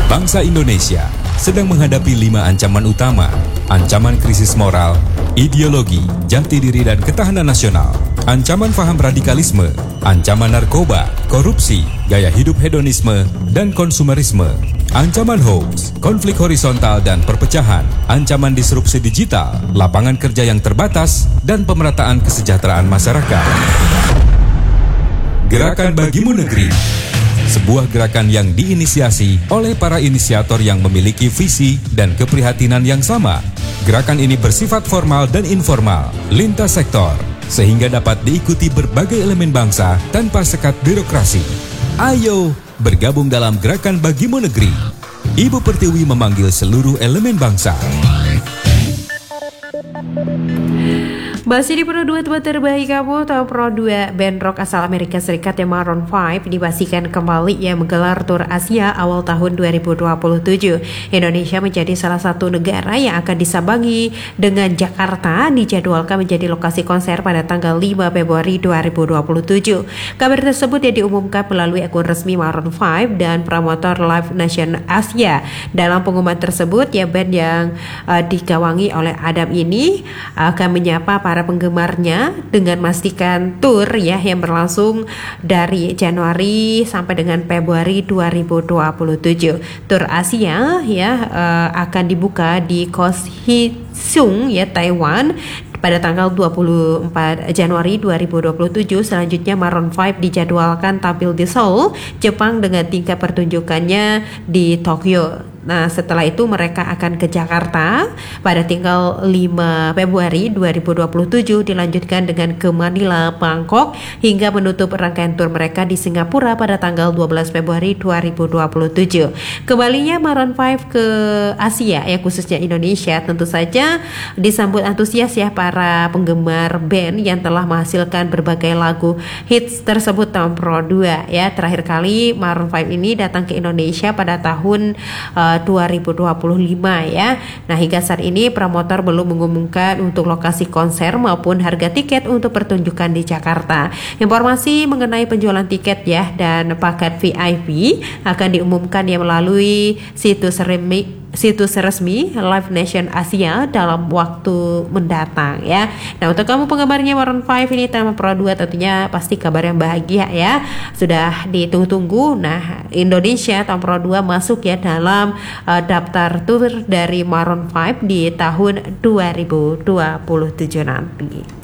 Bangsa Indonesia sedang menghadapi 5 ancaman utama. Ancaman krisis moral, ideologi, jati diri dan ketahanan nasional. Ancaman faham radikalisme, ancaman narkoba, korupsi, gaya hidup hedonisme, dan konsumerisme. Ancaman hoax, konflik horizontal dan perpecahan, ancaman disrupsi digital, lapangan kerja yang terbatas, dan pemerataan kesejahteraan masyarakat. Gerakan Bagimu Negeri, sebuah gerakan yang diinisiasi oleh para inisiator yang memiliki visi dan keprihatinan yang sama. Gerakan ini bersifat formal dan informal, lintas sektor, sehingga dapat diikuti berbagai elemen bangsa tanpa sekat birokrasi. Ayo bergabung dalam Gerakan Bagimu Negeri. Ibu Pertiwi memanggil seluruh elemen bangsa. Masih di Pro 2 tempat terbaik kamu. Tahu Pro 2 band rock asal Amerika Serikat yang Maroon 5 dipastikan kembali yang menggelar tur Asia awal tahun 2027. Indonesia menjadi salah satu negara yang akan disambangi, dengan Jakarta dijadwalkan menjadi lokasi konser pada tanggal 5 Februari 2027. Kabar tersebut yang diumumkan melalui akun resmi Maroon 5 dan promotor Live Nation Asia. Dalam pengumuman tersebut, ya band yang digawangi oleh Adam ini akan menyapa para penggemarnya dengan memastikan tur ya yang berlangsung dari Januari sampai dengan Februari 2027. Tur Asia ya akan dibuka di Kaohsiung ya Taiwan pada tanggal 24 Januari 2027. Selanjutnya Maroon 5 dijadwalkan tampil di Seoul, Jepang dengan tingkat pertunjukannya di Tokyo. Nah, setelah itu mereka akan ke Jakarta pada tanggal 5 Februari 2027, dilanjutkan dengan ke Manila, Bangkok, hingga menutup rangkaian tur mereka di Singapura pada tanggal 12 Februari 2027. Kembalinya Maroon 5 ke Asia ya, khususnya Indonesia, tentu saja disambut antusias ya para penggemar band yang telah menghasilkan berbagai lagu hits tersebut tahun Pro 2 ya. Terakhir kali Maroon 5 ini datang ke Indonesia pada tahun 2025 ya. Nah, hingga saat ini promotor belum mengumumkan untuk lokasi konser maupun harga tiket untuk pertunjukan di Jakarta. Informasi mengenai penjualan tiket ya dan paket VIP akan diumumkan ya melalui situs resmi Live Nation Asia dalam waktu mendatang ya. Nah, untuk kamu penggemarnya Maroon 5 ini tema Pro 2 tentunya pasti kabar yang bahagia ya. Sudah ditunggu-tunggu. Nah, Indonesia tahun Pro 2 masuk ya dalam daftar tur dari Maroon 5 di tahun 2027 nanti.